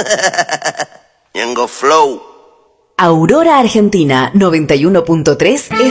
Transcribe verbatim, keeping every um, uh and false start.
Ñengo Flow. Aurora Argentina noventa y uno punto tres